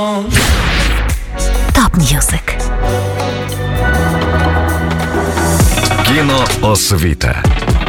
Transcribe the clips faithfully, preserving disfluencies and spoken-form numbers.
Топ М'юзик. Кіноосвіта.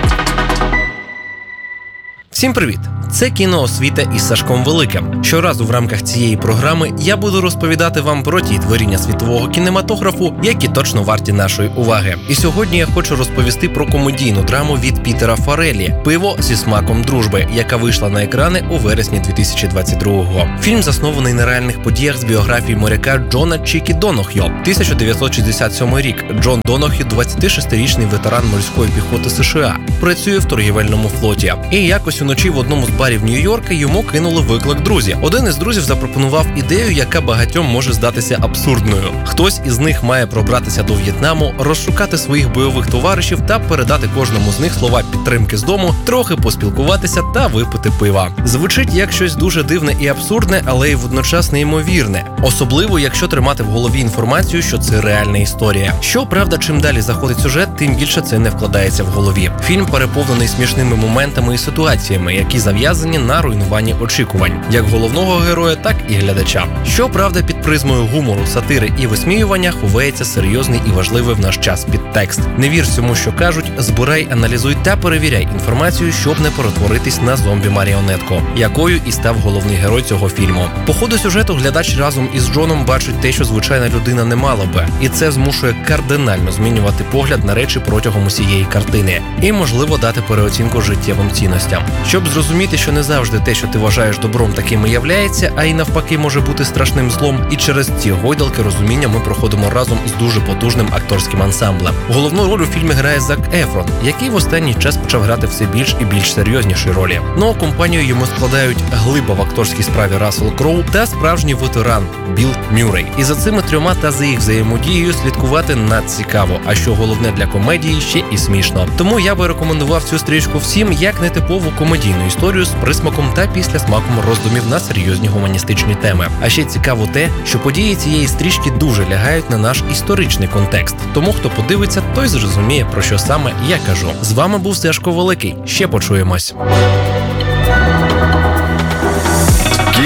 Всім привіт! Це «Кіноосвіта» із Сашком Великим. Щоразу в рамках цієї програми я буду розповідати вам про ті творіння світового кінематографу, які точно варті нашої уваги. І сьогодні я хочу розповісти про комедійну драму від Пітера Фарреллі «Пиво зі смаком дружби», яка вийшла на екрани у вересні дві тисячі двадцять другого. Фільм заснований на реальних подіях з біографії моряка Джона Чікі Донох'ю. тисяча дев'ятсот шістдесят сьомий рік. Джон Донох'ю – двадцятишестирічний ветеран морської піхоти США. Працює в торгівельному флоті. І якось уночі в одному з барів Нью-Йорка йому кинули виклик друзі. Один із друзів запропонував ідею, яка багатьом може здатися абсурдною. Хтось із них має пробратися до В'єтнаму, розшукати своїх бойових товаришів та передати кожному з них слова підтримки з дому, трохи поспілкуватися та випити пива. Звучить як щось дуже дивне і абсурдне, але й водночас неймовірне. Особливо, якщо тримати в голові інформацію, що це реальна історія. Щоправда, чим далі заходить сюжет, тим більше це не вкладається в голові. Фільм переповнений смішними моментами і ситуаціями, які зав'язані на руйнуванні очікувань, як головного героя, так і глядача. Щоправда, під призмою гумору, сатири і висміювання ховається серйозний і важливий в наш час підтекст. Не вір всьому, що кажуть, збирай, аналізуй та перевіряй інформацію, щоб не перетворитись на зомбі-маріонетку, якою і став головний герой цього фільму. По ходу сюжету глядач разом із Джоном бачить те, що звичайна людина не мала би, і це змушує кардинально змінювати погляд на речі протягом усієї картини і, можливо, дати переоцінку життєвим цінностям. Щоб зрозуміти, що не завжди те, що ти вважаєш добром, таким і являється, а й навпаки може бути страшним злом, і через ці гойдалки розуміння ми проходимо разом з дуже потужним акторським ансамблем. Головну роль у фільмі грає Зак Ефрон, який в останній час почав грати все більш і більш серйозніші ролі. Ну а компанію йому складають глиба в акторській справі Рассел Кроу та справжній ветеран Білл Мюррей. І за цими трьома та за їх взаємодією слідкувати надцікаво, а що головне для комедії, ще і смішно. Тому я би рекомендував цю стрічку всім як нетипову комедійну історію з присмаком та післясмаком роздумів на серйозні гуманістичні теми. А ще цікаво те, що події цієї стрічки дуже лягають на наш історичний контекст. Тому хто подивиться, той зрозуміє, про що саме я кажу. З вами був Сашко Великий. Ще почуємось.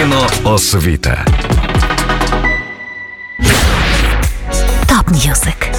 Кіноосвіта. Топ М'юзик.